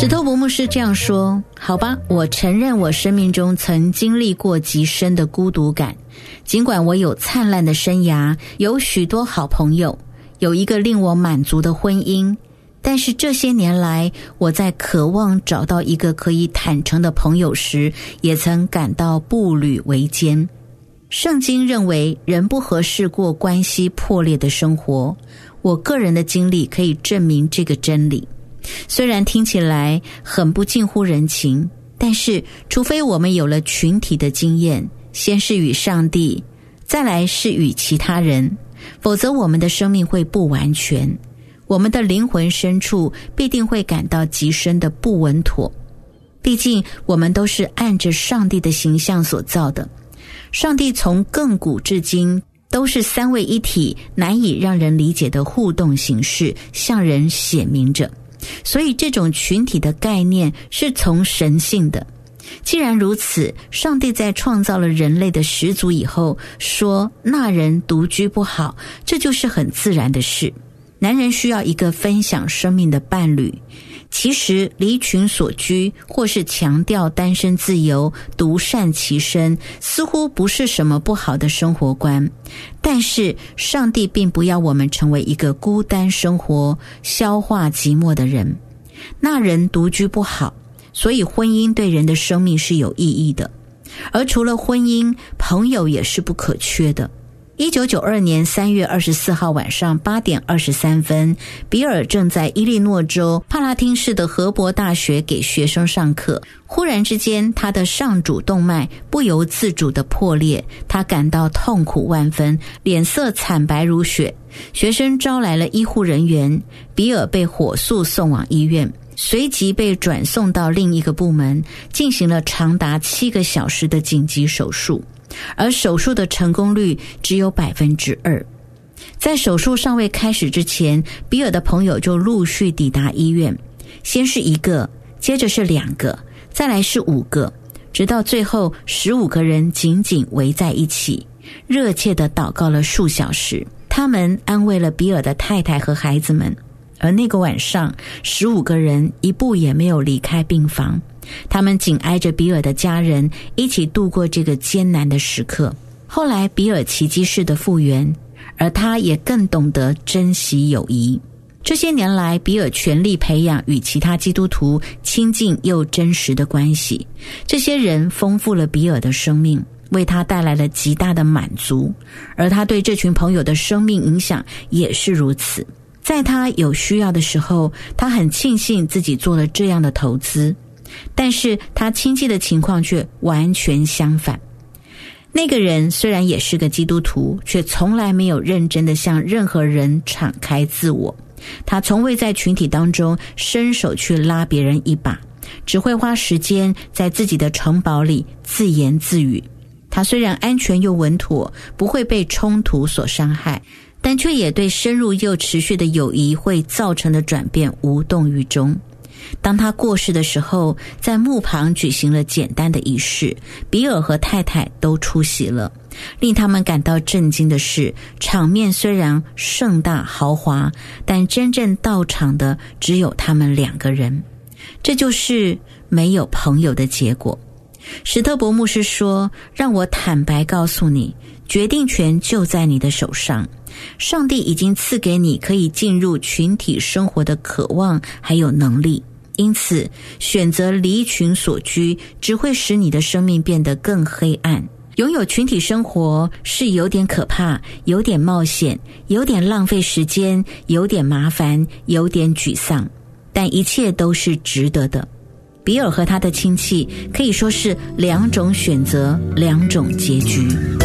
史特伯牧师这样说：好吧，我承认我生命中曾经历过极深的孤独感，尽管我有灿烂的生涯，有许多好朋友，有一个令我满足的婚姻，但是这些年来，我在渴望找到一个可以坦诚的朋友时，也曾感到步履维艰。圣经认为人不合适过关系破裂的生活，我个人的经历可以证明这个真理。虽然听起来很不近乎人情，但是除非我们有了群体的经验，先是与上帝，再来是与其他人，否则我们的生命会不完全，我们的灵魂深处必定会感到极深的不稳妥。毕竟我们都是按着上帝的形象所造的，上帝从亘古至今都是三位一体，难以让人理解的互动形式向人显明着，所以这种群体的概念是从神性的。既然如此，上帝在创造了人类的始祖以后，说那人独居不好，这就是很自然的事。男人需要一个分享生命的伴侣。其实离群所居，或是强调单身自由、独善其身，似乎不是什么不好的生活观。但是上帝并不要我们成为一个孤单生活、消化寂寞的人。那人独居不好，所以婚姻对人的生命是有意义的。而除了婚姻，朋友也是不可缺的。1992年3月24号晚上8点23分，比尔正在伊利诺州帕拉汀市的荷伯大学给学生上课。忽然之间，他的上主动脉不由自主地破裂，他感到痛苦万分，脸色惨白如雪。学生招来了医护人员，比尔被火速送往医院，随即被转送到另一个部门，进行了长达7个小时的紧急手术。而手术的成功率只有 2%。 在手术尚未开始之前，比尔的朋友就陆续抵达医院，先是1个，接着是2个，再来是5个，直到最后15个人紧紧围在一起，热切地祷告了数小时。他们安慰了比尔的太太和孩子们，而那个晚上15个人一步也没有离开病房，他们紧挨着比尔的家人，一起度过这个艰难的时刻。后来比尔奇迹式的复原，而他也更懂得珍惜友谊。这些年来，比尔全力培养与其他基督徒亲近又真实的关系，这些人丰富了比尔的生命，为他带来了极大的满足，而他对这群朋友的生命影响也是如此。在他有需要的时候，他很庆幸自己做了这样的投资，但是他亲戚的情况却完全相反。那个人虽然也是个基督徒，却从来没有认真地向任何人敞开自我。他从未在群体当中伸手去拉别人一把，只会花时间在自己的城堡里自言自语。他虽然安全又稳妥，不会被冲突所伤害，但却也对深入又持续的友谊会造成的转变无动于衷。当他过世的时候，在墓旁举行了简单的仪式，比尔和太太都出席了。令他们感到震惊的是，场面虽然盛大豪华，但真正到场的只有他们2个人。这就是没有朋友的结果。史特伯牧师说，让我坦白告诉你，决定权就在你的手上。上帝已经赐给你可以进入群体生活的渴望还有能力，因此选择离群所居只会使你的生命变得更黑暗。拥有群体生活是有点可怕，有点冒险，有点浪费时间，有点麻烦，有点沮丧，但一切都是值得的。比尔和他的亲戚可以说是2种选择，2种结局。